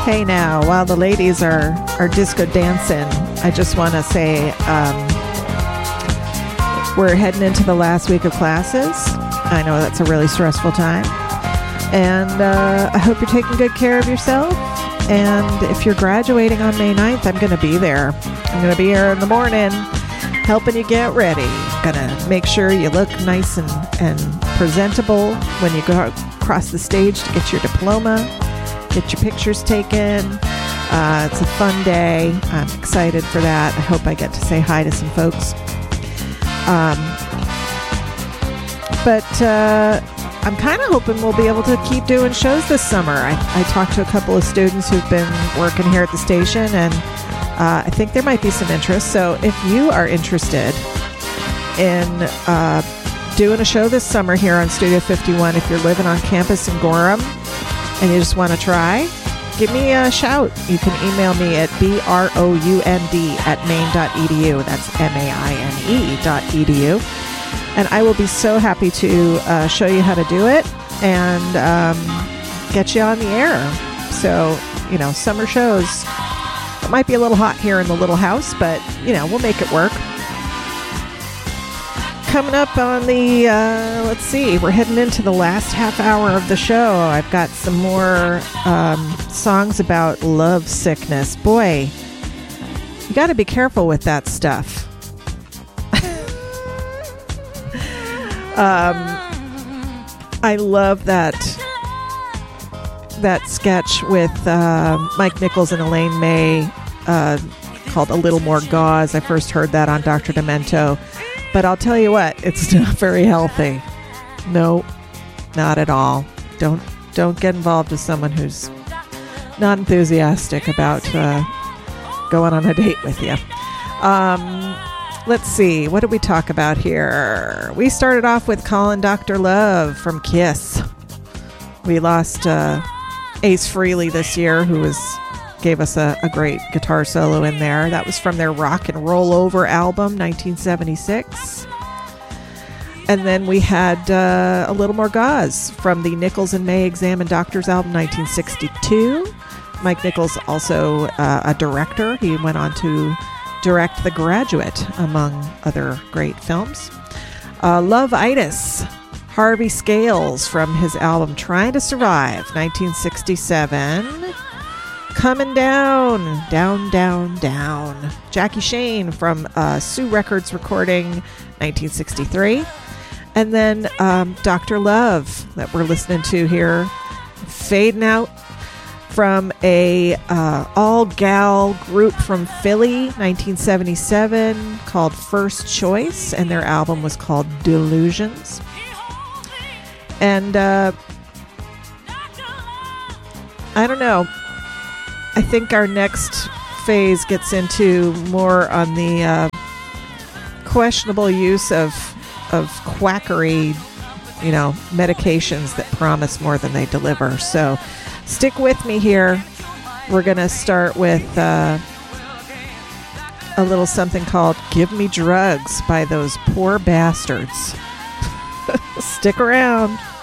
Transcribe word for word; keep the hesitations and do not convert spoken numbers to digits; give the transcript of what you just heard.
Hey now, while the ladies are, are disco dancing, I just want to say um, we're heading into the last week of classes. I know that's a really stressful time. And uh, I hope you're taking good care of yourself. And if you're graduating on May ninth, I'm going to be there. I'm going to be here in the morning helping you get ready. Going to make sure you look nice and, and presentable when you go across the stage to get your diploma. Get your pictures taken. Uh, it's a fun day. I'm excited for that. I hope I get to say hi to some folks. Um, but uh, I'm kind of hoping we'll be able to keep doing shows this summer. I, I talked to a couple of students who've been working here at the station, and uh, I think there might be some interest. So if you are interested in uh, doing a show this summer here on Studio fifty-one, if you're living on campus in Gorham, and you just want to try, give me a shout. You can email me at B R O U N D at maine dot e d u. That's M A I N E dot E D U. And I will be so happy to uh, show you how to do it and um, get you on the air. So, you know, summer shows. It might be a little hot here in the little house, but, you know, we'll make it work. Coming up on the, uh, let's see, we're heading into the last half hour of the show. I've got some more um, songs about love sickness. Boy, you got to be careful with that stuff. um, I love that that sketch with uh, Mike Nichols and Elaine May uh, called A Little More Gauze. I first heard that on Doctor Demento. But I'll tell you what, it's not very healthy. No, not at all. Don't don't get involved with someone who's not enthusiastic about uh, going on a date with you. Um, let's see, what did we talk about here? We started off with Calling Doctor Love from Kiss. We lost uh, Ace Frehley this year, who was gave us a, a great guitar solo in there. That was from their Rock and Roll Over album, nineteen seventy-six. And then we had uh, A Little More Gauze from the Nichols and May Examine Doctors album, nineteen sixty-two. Mike Nichols, also uh, a director. He went on to direct The Graduate, among other great films. Uh, Love-itis, Harvey Scales from his album Trying to Survive, nineteen sixty-seven. Coming Down, Down, Down, Down. Jackie Shane from uh, Sue Records recording, nineteen sixty-three. And then um, Doctor Love that we're listening to here, fading out from a uh, all-gal group from Philly, nineteen seventy-seven, called First Choice, and their album was called Delusions. And uh, I don't know. I think our next phase gets into more on the uh, questionable use of of quackery, you know, medications that promise more than they deliver. So stick with me here. We're going to start with uh, a little something called Give Me Drugs by Those Poor Bastards. Stick around.